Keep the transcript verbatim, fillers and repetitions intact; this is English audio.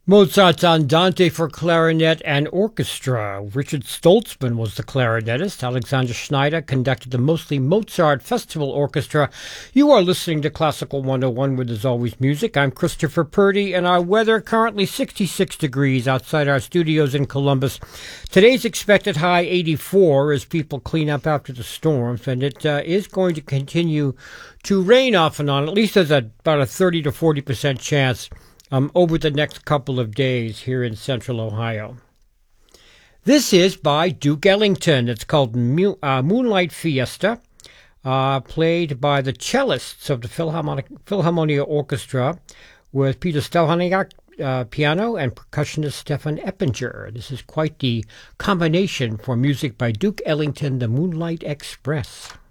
Mozart's Andante for clarinet and orchestra. Richard Stoltzman was the clarinetist. Alexander Schneider conducted the Mostly Mozart Festival Orchestra. You are listening to Classical one oh one, where there's always music. I'm Christopher Purdy, and our weather currently sixty-six degrees outside our studios in Columbus. Today's expected high eighty-four as people clean up after the storms, and it uh, is going to continue to rain off and on. At least there's a, about a thirty to forty percent chance Um, over the next couple of days here in central Ohio. This is by Duke Ellington. It's called Mu- uh, Moonlight Fiesta, uh, played by the cellists of the Philharmonic, Philharmonia Orchestra with Peter Stelhaniak, uh, piano, and percussionist Stefan Eppinger. This is quite the combination for music by Duke Ellington, the Moonlight Express.